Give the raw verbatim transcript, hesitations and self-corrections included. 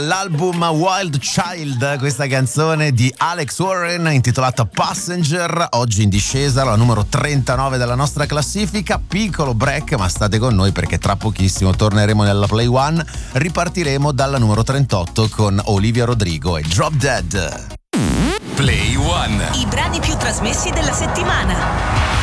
L'album Wild Child, questa canzone di Alex Warren intitolata Passenger, oggi in discesa alla numero trentanove della nostra classifica. Piccolo break, ma state con noi perché tra pochissimo torneremo nella Play One, ripartiremo dalla numero trentotto con Olivia Rodrigo e Drop Dead. Play One. I brani più trasmessi della settimana.